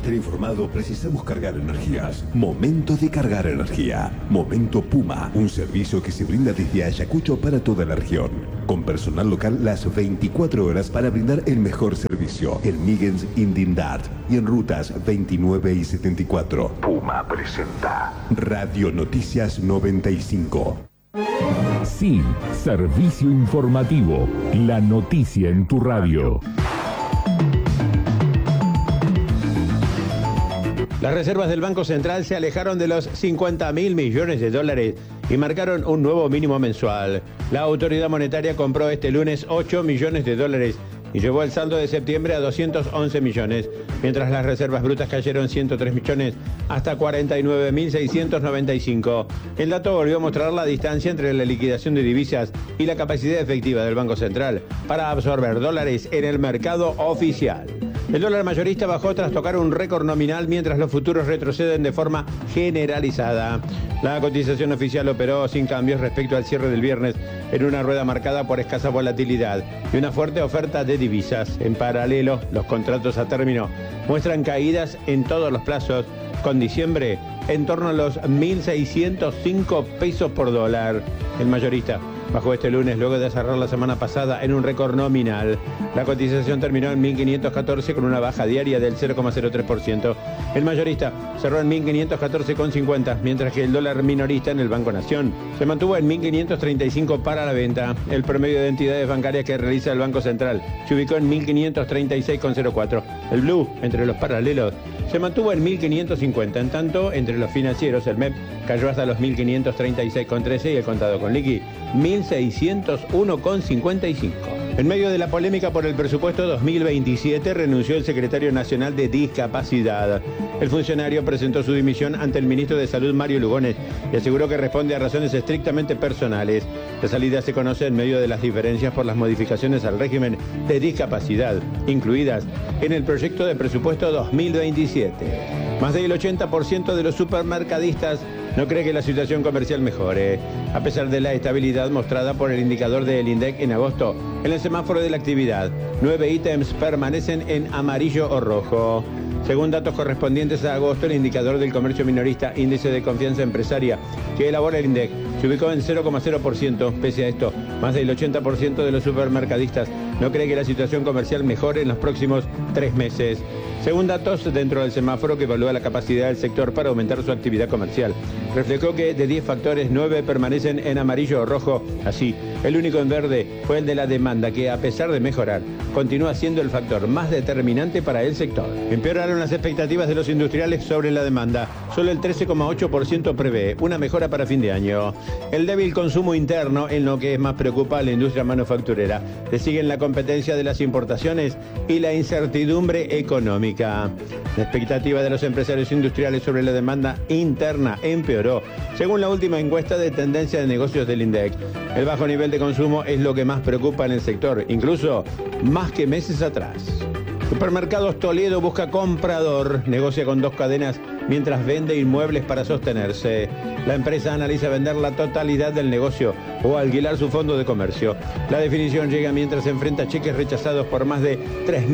estar informado precisamos cargar energías. Momento de cargar energía. Momento Puma, un servicio que se brinda desde Ayacucho para toda la región. Con personal local las 24 horas para brindar el mejor servicio. En Migens Indindart y en rutas 29 y 74. Puma presenta Radio Noticias 95. Sí, servicio informativo. La noticia en tu radio. Las reservas del Banco Central se alejaron de los 50.000 millones de dólares y marcaron un nuevo mínimo mensual. La autoridad monetaria compró este lunes 8 millones de dólares y llevó el saldo de septiembre a 211 millones, mientras las reservas brutas cayeron 103 millones hasta 49.695. El dato volvió a mostrar la distancia entre la liquidación de divisas y la capacidad efectiva del Banco Central para absorber dólares en el mercado oficial. El dólar mayorista bajó tras tocar un récord nominal, mientras los futuros retroceden de forma generalizada. La cotización oficial operó sin cambios respecto al cierre del viernes, en una rueda marcada por escasa volatilidad y una fuerte oferta de divisas. En paralelo, los contratos a término muestran caídas en todos los plazos, con diciembre en torno a los 1.605 pesos por dólar. El mayorista bajó este lunes luego de cerrar la semana pasada en un récord nominal. La cotización terminó en 1.514 con una baja diaria del 0,03%. El mayorista cerró en 1.514,50, mientras que el dólar minorista en el Banco Nación se mantuvo en 1.535 para la venta. El promedio de entidades bancarias que realiza el Banco Central se ubicó en 1.536,04. El blue entre los paralelos se mantuvo en 1.550, en tanto entre los financieros el MEP cayó hasta los 1.536,13 y el contado con liqui 1.601,55. En medio de la polémica por el presupuesto 2027, renunció el secretario nacional de Discapacidad. El funcionario presentó su dimisión ante el ministro de Salud, Mario Lugones, y aseguró que responde a razones estrictamente personales. La salida se conoce en medio de las diferencias por las modificaciones al régimen de discapacidad, incluidas en el proyecto de presupuesto 2027. Más del 80% de los supermercadistas no cree que la situación comercial mejore, a pesar de la estabilidad mostrada por el indicador del INDEC en agosto. En el semáforo de la actividad, 9 ítems permanecen en amarillo o rojo. Según datos correspondientes a agosto, el indicador del comercio minorista, índice de confianza empresaria, que elabora el INDEC, se ubicó en 0,0%. Pese a esto, más del 80% de los supermercadistas no cree que la situación comercial mejore en los próximos 3 meses. Según datos dentro del semáforo que evalúa la capacidad del sector para aumentar su actividad comercial, reflejó que de 10 factores, 9 permanecen en amarillo o rojo. Así, el único en verde fue el de la demanda, que a pesar de mejorar, continúa siendo el factor más determinante para el sector. Empeoraron las expectativas de los industriales sobre la demanda. Solo el 13,8% prevé una mejora para fin de año. El débil consumo interno, en lo que más preocupa a la industria manufacturera, le siguen la competencia de las importaciones y la incertidumbre económica. La expectativa de los empresarios industriales sobre la demanda interna empeoró, según la última encuesta de tendencia de negocios del INDEC. El bajo nivel de consumo es lo que más preocupa en el sector, incluso más que meses atrás. Supermercados Toledo busca comprador, negocia con 2 cadenas mientras vende inmuebles para sostenerse. La empresa analiza vender la totalidad del negocio o alquilar su fondo de comercio. La definición llega mientras se enfrenta cheques rechazados por más de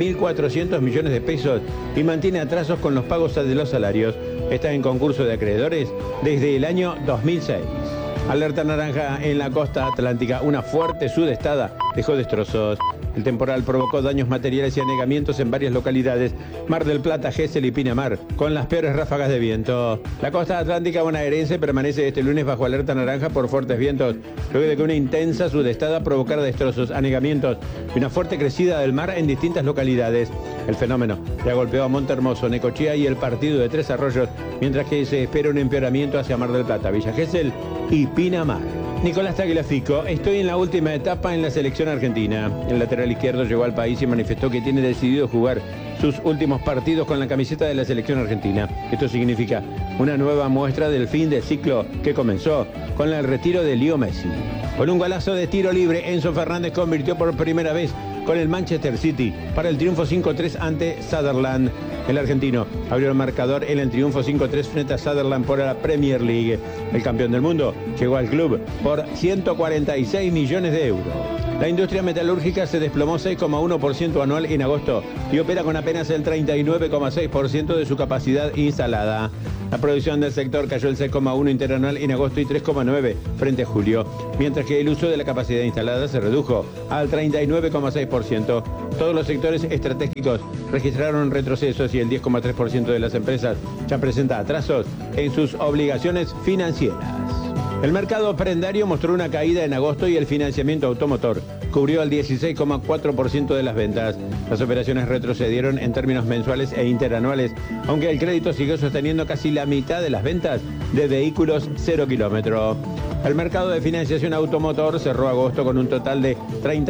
3.400 millones de pesos y mantiene atrasos con los pagos de los salarios. Está en concurso de acreedores desde el año 2006. Alerta naranja en la costa atlántica. Una fuerte sudestada dejó destrozos. El temporal provocó daños materiales y anegamientos en varias localidades: Mar del Plata, Gesell y Pinamar, con las peores ráfagas de viento. La costa atlántica bonaerense permanece este lunes bajo alerta naranja por fuertes vientos, luego de que una intensa sudestada provocara destrozos, anegamientos y una fuerte crecida del mar en distintas localidades. El fenómeno ya golpeó a Montehermoso, Necochea y el partido de Tres Arroyos, mientras que se espera un empeoramiento hacia Mar del Plata, Villa Gesell y Pinamar. Nicolás Tagliafico: estoy en la última etapa en la selección argentina. El lateral izquierdo llegó al país y manifestó que tiene decidido jugar sus últimos partidos con la camiseta de la selección argentina. Esto significa una nueva muestra del fin del ciclo que comenzó con el retiro de Leo Messi. Con un golazo de tiro libre, Enzo Fernández convirtió por primera vez con el Manchester City para el triunfo 5-3 ante Sunderland. El argentino abrió el marcador en el triunfo 5-3 frente a Sunderland por la Premier League. El campeón del mundo llegó al club por 146 millones de euros. La industria metalúrgica se desplomó 6,1% anual en agosto y opera con apenas el 39,6% de su capacidad instalada. La producción del sector cayó el 6,1% interanual en agosto y 3,9% frente a julio, mientras que el uso de la capacidad instalada se redujo al 39,6%. Todos los sectores estratégicos registraron retrocesos y el 10,3% de las empresas ya presenta atrasos en sus obligaciones financieras. El mercado prendario mostró una caída en agosto y el financiamiento automotor cubrió al 16,4% de las ventas. Las operaciones retrocedieron en términos mensuales e interanuales, aunque el crédito siguió sosteniendo casi la mitad de las ventas de vehículos 0 kilómetro. El mercado de financiación automotor cerró agosto con un total de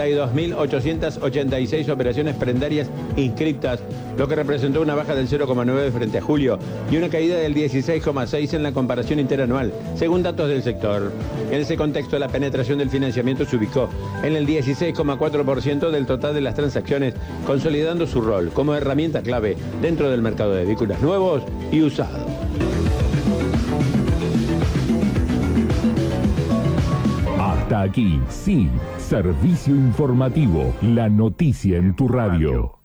32.886 operaciones prendarias inscriptas, lo que representó una baja del 0,9 frente a julio y una caída del 16,6 en la comparación interanual, según datos del sector. En ese contexto, la penetración del financiamiento se ubicó en el 16,4% del total de las transacciones, consolidando su rol como herramienta clave dentro del mercado de vehículos nuevos y usados. Hasta aquí, sí, servicio informativo, la noticia en tu radio.